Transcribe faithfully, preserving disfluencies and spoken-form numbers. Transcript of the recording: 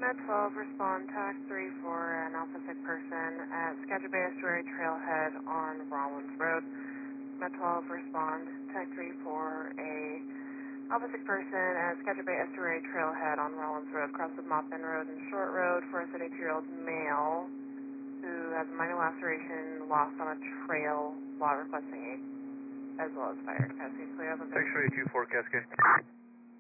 Med twelve, respond, tax three for an alpha sick person at Skagit Bay Estuary Trailhead on Rollins Road. Med twelve, respond, tax three for a alpha sick person at Skagit Bay Estuary Trailhead on Rollins Road, cross of Moppin Road and Short Road for a thirty-two-year-old male who has a minor laceration lost on a trail while requesting aid, as well as fire capacity. Clear up a bit. X-ray two four Cascade.